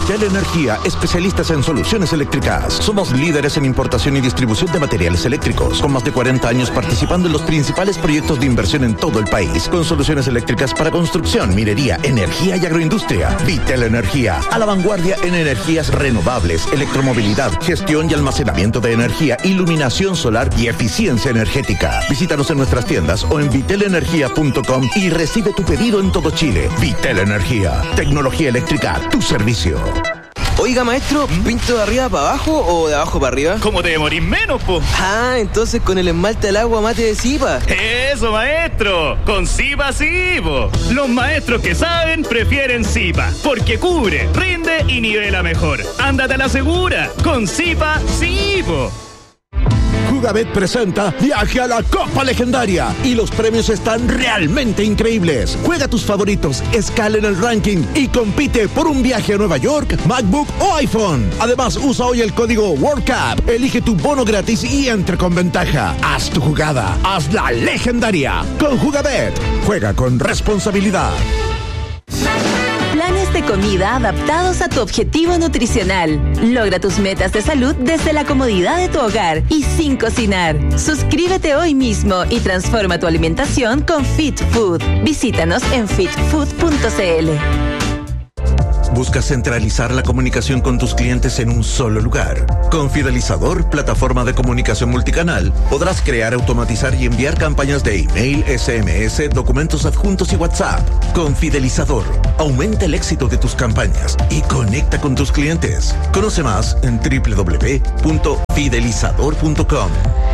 Vitel Energía, especialistas en soluciones eléctricas. Somos líderes en importación y distribución de materiales eléctricos, con más de 40 años participando en los principales proyectos de inversión en todo el país, con soluciones eléctricas para construcción, minería, energía y agroindustria. Vitel Energía, a la vanguardia en energías renovables, electromovilidad, gestión y almacenamiento de energía, iluminación solar y eficiencia energética. Visítanos en nuestras tiendas o en vitelenergia.com y recibe tu pedido en todo Chile. Vitel Energía, tecnología eléctrica a tu servicio. Oiga, maestro, ¿pinto de arriba para abajo o de abajo para arriba? ¿Cómo te demorís menos, po? Ah, entonces con el esmalte al agua mate de Zipa. ¡Eso, maestro! ¡Con Zipa sí, po! Los maestros que saben prefieren Zipa, porque cubre, rinde y nivela mejor. ¡Ándate a la segura! ¡Con Zipa sí, po! Jugabet presenta Viaje a la Copa Legendaria y los premios están realmente increíbles. Juega tus favoritos, escala en el ranking y compite por un viaje a Nueva York, MacBook o iPhone. Además, usa hoy el código WorldCup, elige tu bono gratis y entre con ventaja. Haz tu jugada, hazla legendaria. Con Jugabet, juega con responsabilidad. Planes de comida adaptados a tu objetivo nutricional. Logra tus metas de salud desde la comodidad de tu hogar y sin cocinar. Suscríbete hoy mismo y transforma tu alimentación con Fit Food. Visítanos en fitfood.cl. ¿Buscas centralizar la comunicación con tus clientes en un solo lugar? Con Fidelizador, plataforma de comunicación multicanal, podrás crear, automatizar y enviar campañas de email, SMS, documentos adjuntos y WhatsApp. Con Fidelizador, aumenta el éxito de tus campañas y conecta con tus clientes. Conoce más en www.fidelizador.com.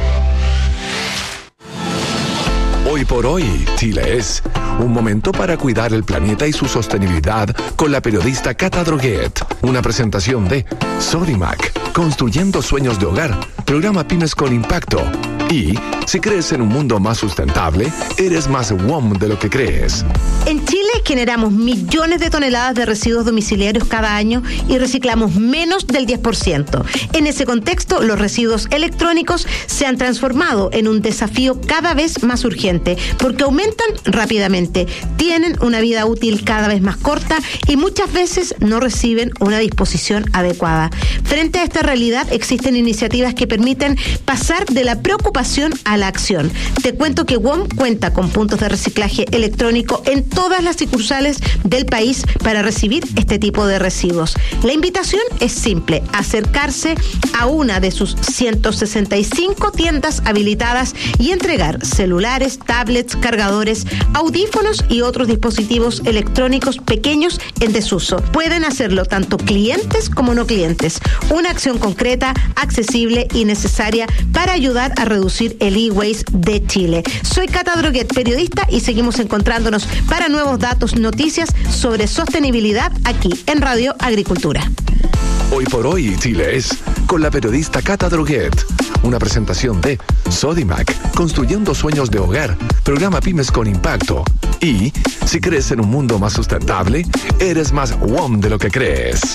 Hoy por hoy, Chile es un momento para cuidar el planeta y su sostenibilidad con la periodista Cata Droguet. Una presentación de Sodimac, construyendo sueños de hogar, programa Pymes con Impacto. Y si crees en un mundo más sustentable, eres más WOM de lo que crees. En Chile generamos millones de toneladas de residuos domiciliarios cada año y reciclamos menos del 10%. En ese contexto, los residuos electrónicos se han transformado en un desafío cada vez más urgente porque aumentan rápidamente, tienen una vida útil cada vez más corta y muchas veces no reciben una disposición adecuada. Frente a esta realidad, existen iniciativas que permiten pasar de la preocupación a la acción. Te cuento que WOM cuenta con puntos de reciclaje electrónico en todas las sucursales del país para recibir este tipo de residuos. La invitación es simple: acercarse a una de sus 165 tiendas habilitadas y entregar celulares, tablets, cargadores, audífonos y otros dispositivos electrónicos pequeños en desuso. Pueden hacerlo tanto clientes como no clientes. Una acción concreta, accesible y necesaria para ayudar a reducir el e-waste de Chile. Soy Cata Droguet, periodista, y seguimos encontrándonos para nuevos datos, noticias sobre sostenibilidad aquí en Radio Agricultura. Hoy por hoy, Chile es con la periodista Cata Droguet. Una presentación de Sodimac, construyendo sueños de hogar, programa Pymes con Impacto. Y si crees en un mundo más sustentable, eres más WOM de lo que crees.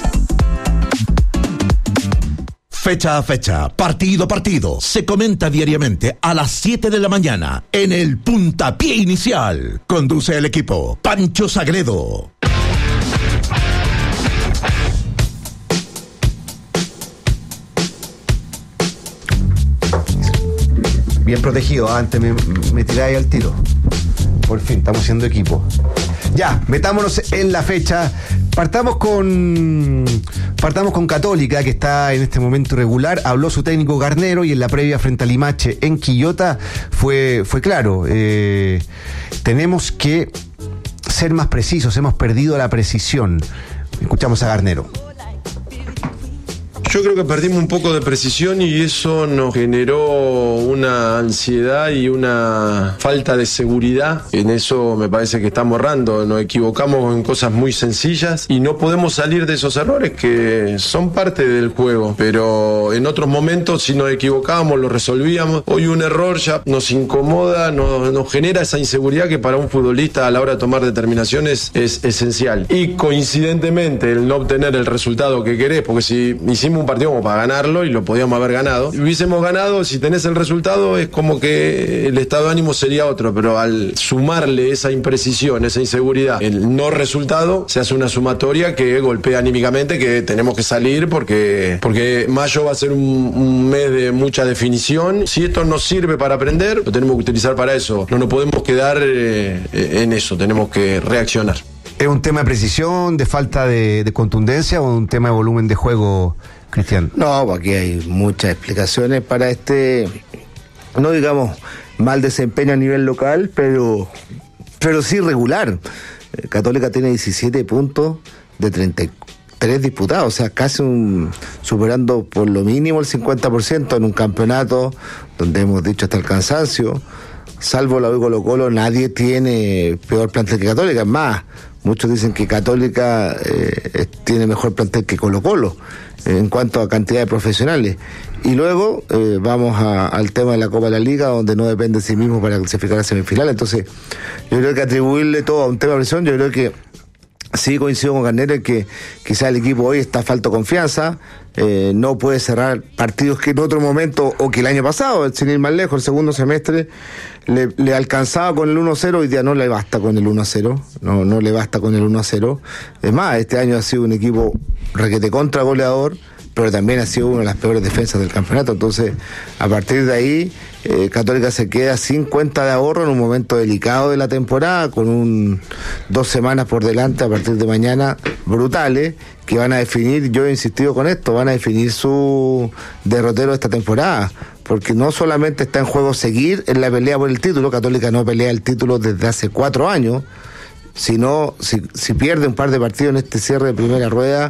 Fecha a fecha, partido a partido, se comenta diariamente a las 7 de la mañana en el Puntapié Inicial. Conduce el equipo Pancho Sagredo. Bien protegido, antes me tiráis al tiro. Por fin, estamos siendo equipo. Ya, metámonos en la fecha. Partamos con Católica, que está en este momento irregular. Habló su técnico Garnero y en la previa frente a Limache en Quillota fue claro. Tenemos que ser más precisos, hemos perdido la precisión. Escuchamos a Garnero. Yo creo que perdimos un poco de precisión y eso nos generó una ansiedad y una falta de seguridad. En eso me parece que estamos errando, nos equivocamos en cosas muy sencillas y no podemos salir de esos errores que son parte del juego, pero en otros momentos si nos equivocábamos lo resolvíamos. Hoy un error ya nos incomoda, nos genera esa inseguridad que para un futbolista a la hora de tomar determinaciones es esencial. Y coincidentemente el no obtener el resultado que querés, porque si hicimos hicimos un partido como para ganarlo y lo podíamos haber ganado. Si hubiésemos ganado, si tenés el resultado, es como que el estado de ánimo sería otro, pero al sumarle esa imprecisión, esa inseguridad, el no resultado, se hace una sumatoria que golpea anímicamente, que tenemos que salir porque mayo va a ser un mes de mucha definición. Si esto nos sirve para aprender, lo tenemos que utilizar para eso. No nos podemos quedar en eso, tenemos que reaccionar. ¿Es un tema de precisión, de falta de contundencia o un tema de volumen de juego, Cristian? No, aquí hay muchas explicaciones para no digamos mal desempeño a nivel local, pero sí regular. Católica tiene 17 puntos de 33 disputados, o sea, casi superando por lo mínimo el 50% en un campeonato donde hemos dicho hasta el cansancio. Salvo la U y Colo-Colo, nadie tiene peor plantel que Católica. Es más, muchos dicen que Católica tiene mejor plantel que Colo-Colo en cuanto a cantidad de profesionales. Y luego vamos al tema de la Copa de la Liga, donde no depende de sí mismo para clasificar a semifinales. Entonces, yo creo que atribuirle todo a un tema de presión, yo creo que sí coincido con Garnero en que quizás el equipo hoy está falto de confianza, no puede cerrar partidos que en otro momento, o que el año pasado, sin ir más lejos, el segundo semestre, le alcanzaba con el 1-0, hoy día no le basta con el 1-0, no le basta con el 1-0. Es más, este año ha sido un equipo requete contra goleador, pero también ha sido una de las peores defensas del campeonato. Entonces, a partir de ahí, Católica se queda sin cuenta de ahorro en un momento delicado de la temporada, con 2 semanas por delante a partir de mañana brutales, que van a definir, yo he insistido con esto, van a definir su derrotero de esta temporada, porque no solamente está en juego seguir en la pelea por el título. Católica no pelea el título desde hace 4 años, sino si pierde un par de partidos en este cierre de primera rueda,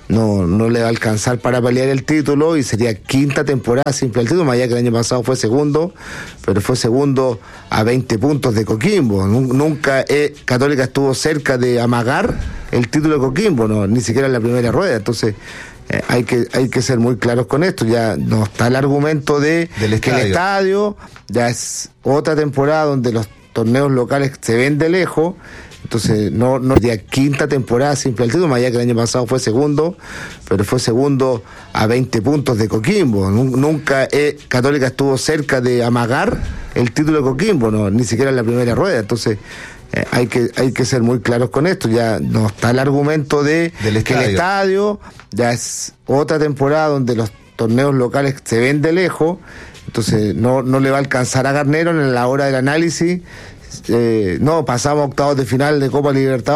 no le va a alcanzar para pelear el título, y sería 5ª temporada sin pelear el título, más allá que el año pasado fue segundo, pero fue segundo a 20 puntos de Coquimbo. Nunca Católica estuvo cerca de amagar el título de Coquimbo, ni siquiera en la primera rueda. Entonces hay que ser muy claros con esto. Ya no está el argumento que el estadio ya es otra temporada donde los torneos locales se ven de lejos. Entonces, no sería 5ª temporada sin pelear el título, más allá que el año pasado fue segundo, pero fue segundo a 20 puntos de Coquimbo. Nunca Católica estuvo cerca de amagar el título de Coquimbo, ni siquiera en la primera rueda. Entonces, hay que ser muy claros con esto. Ya no está el argumento que el estadio ya es otra temporada donde los torneos locales se ven de lejos. Entonces, no le va a alcanzar a Garnero en la hora del análisis. Pasamos a octavos de final de Copa Libertadores.